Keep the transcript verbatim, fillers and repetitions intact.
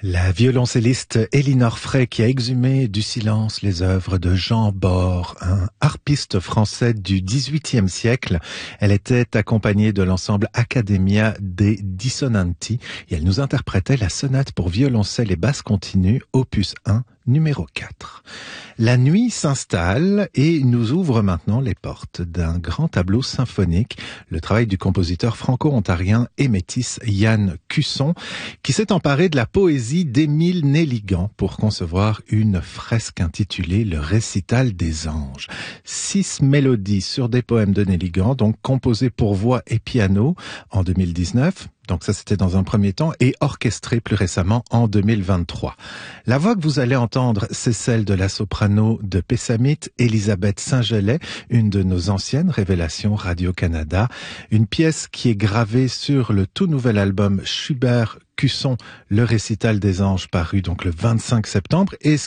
La violoncelliste Elinor Frey qui a exhumé du silence les œuvres de Jean Bor, un harpiste français du dix-huitième siècle. Elle était accompagnée de l'ensemble Accademia dei Dissonanti et elle nous interprétait la sonate pour violoncelle et basse continue, opus un, numéro quatre. La nuit s'installe et nous ouvre maintenant les portes d'un grand tableau symphonique, le travail du compositeur franco-ontarien et métis Yann Cusson, qui s'est emparé de la poésie d'Émile Nelligan pour concevoir une fresque intitulée Le Récital des Anges. Six mélodies sur des poèmes de Nelligan, donc composées pour voix et piano en deux mille dix-neuf. Donc ça, c'était dans un premier temps, et orchestré plus récemment en deux mille vingt-trois. La voix que vous allez entendre, c'est celle de la soprano de Pessamit, Elisabeth Saint-Gelais, une de nos anciennes révélations Radio-Canada. Une pièce qui est gravée sur le tout nouvel album Schubert Cusson, Le Récital des Anges, paru donc le vingt-cinq septembre, et